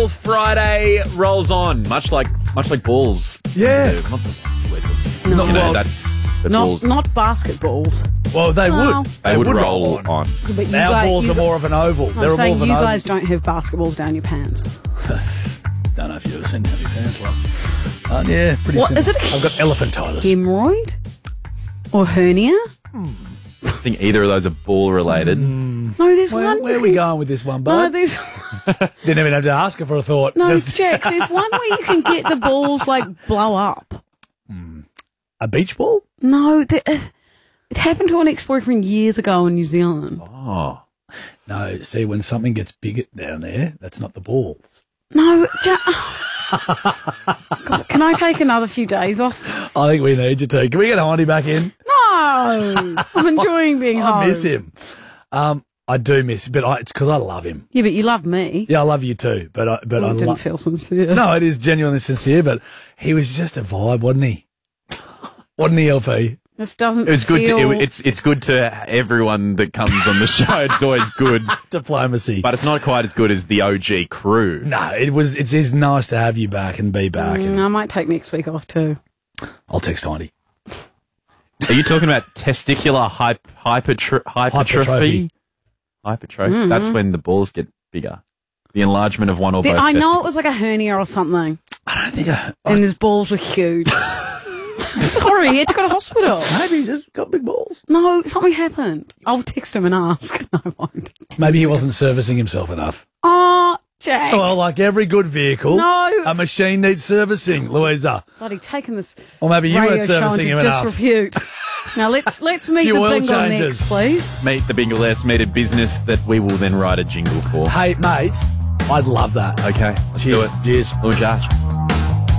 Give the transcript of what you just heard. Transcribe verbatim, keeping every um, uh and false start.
Freestyle Friday rolls on, much like much like balls. Yeah. do. Not the, No. you know, Well, that's the Not balls. not basketballs. Well, they Well, would. They would roll roll on. on. But you Our guys, balls you are gu- more of an oval. I'm They're more saying of an you oval. guys don't have basketballs down your pants. Don't know if you've ever seen Happy Pants, love. Uh, yeah, pretty What, simple. is it a- I've got elephantitis. Hemorrhoid or hernia? I think either of those are ball related. No, there's Well, one. where you are we can- going with this one, No, bud? there's Didn't even have to ask her for a thought. no, Just Jack. There's one where you can get the balls like blow up. a beach ball? No, there, it happened to an ex-boyfriend years ago in New Zealand. Oh. No, see, when something gets big down there, that's not the balls. No, Jack. God, can I take another few days off? I think we need you to. Can we get Heidi back in? No, I'm enjoying being home. I miss him. Um, I do miss him, but I, it's because I love him. Yeah, but you love me. Yeah, I love you too, but I, but Well, I it didn't love. feel sincere. No, it is genuinely sincere, but he was just a vibe, wasn't he? Wasn't he, L P? This doesn't. It was good. feel... To, it, it's it's good to everyone that comes on the show. It's always good, Diplomacy. but it's not quite as good as the O G crew. No, it was. It's, it's nice to have you back and be back. Mm, And I might take next week off too. I'll text Heidi. Are you talking about testicular hyp, hypertro- hypertrophy? Hypertrophy. Hypertrophy. That's when the balls get bigger. The enlargement of one or The- both. I know testicles. it was like a hernia or something, I don't think I, and his balls were huge. Sorry, he had to go to hospital. maybe he's just got big balls. No, something happened. I'll text him and ask. No, I won't. Maybe he wasn't servicing himself enough. Oh, Jack. Well, like every good vehicle, No. a machine needs servicing, Louisa. Bloody taking this Or maybe you radio weren't show servicing him into enough. disrepute. Now let's let's meet Few the oil bingo changes. next, please. Meet the bingo. Let's meet a business that we will then write a jingle for. Hey, mate, I'd love that. Okay, let's Cheers. do it. Cheers. Little Josh.